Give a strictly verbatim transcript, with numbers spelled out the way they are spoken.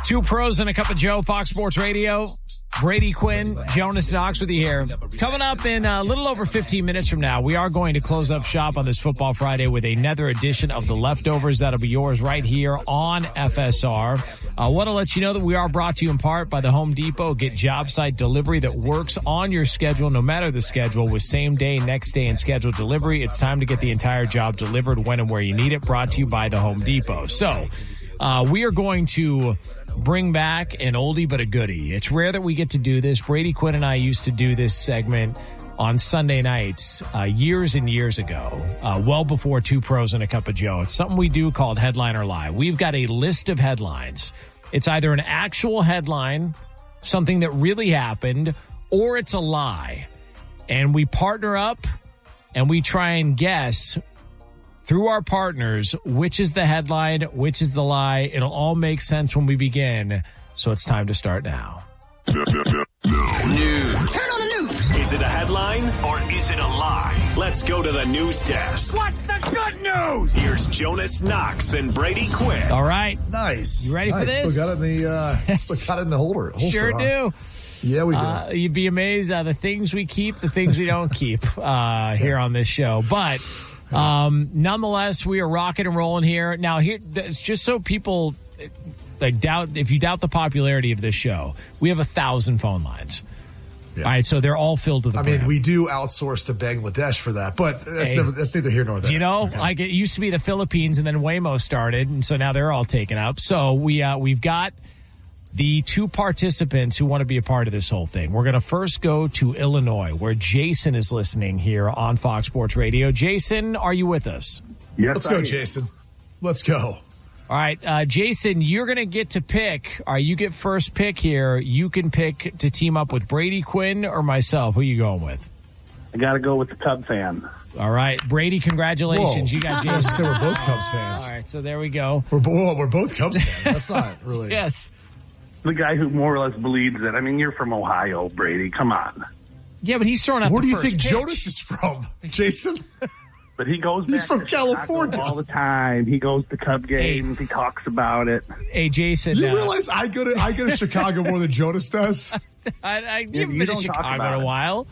Two pros and a cup of Joe, Fox Sports Radio. Brady Quinn, Jonas Knox with you here. Coming up in a little over fifteen minutes from now, we are going to close up shop on this Football Friday with another edition of The Leftovers. That'll be yours right here on F S R. I want to let you know that we are brought to you in part by the Home Depot. Get job site delivery that works on your schedule, no matter the schedule, with same day, next day, and scheduled delivery. It's time to get the entire job delivered when and where you need it. Brought to you by the Home Depot. So, uh, we are going to bring back an oldie but a goodie. It's rare that we get to do this. Brady Quinn and I used to do this segment on Sunday nights uh, years and years ago, uh, well before Two Pros and a Cup of Joe. It's something we do called Headline or Lie. We've got a list of headlines. It's either an actual headline, something that really happened, or it's a lie. And we partner up and we try and guess through our partners which is the headline, which is the lie. It'll all make sense when we begin. So it's time to start now. News. Turn on the news. Is it a headline or is it a lie? Let's go to the news desk. What's the good news? Here's Jonas Knox and Brady Quinn. All right. Nice. You ready nice. for this? Still got it in the, uh, still got it in the holder. holster, Sure huh? do. Yeah, we do. Uh, you'd be amazed at the things we keep, the things we don't keep uh, here on this show. But um, nonetheless, we are rocking and rolling here. Now, here, just so people like doubt, if you doubt the popularity of this show, we have a thousand phone lines. Yeah. All right, so they're all filled to the I brim. mean, we do outsource to Bangladesh for that, but that's, Hey, never, that's neither here nor there. You know, Okay. like it used to be the Philippines, and then Waymo started, and so now they're all taken up. So we uh, we've got the two participants who want to be a part of this whole thing. We're going to first go to Illinois, where Jason is listening here on Fox Sports Radio. Jason, are you with us? Yes, Let's I go, am. Jason. Let's go. All right, uh, Jason, you're going to get to pick. All right, you get first pick here. You can pick to team up with Brady Quinn or myself. Who are you going with? I got to go with the Cub fan. All right, Brady, congratulations. Whoa. You got I was Jason. gonna say we're both Cubs fans. All right, so there we go. We're, bo- well, we're both Cubs fans. That's not really. Yes. The guy who more or less believes it. I mean, you're from Ohio, Brady. Come on. Yeah, but he's throwing out Where the do you first think pitch. Jonas is from, Jason? But he goes He's back from to Chicago California. all the time. He goes to Cub games. He talks about it. Hey, Jason. You uh, realize I go to I go to Chicago more than Jonas does? I, I, You- you've you been to don't talk Chicago about in a it. while.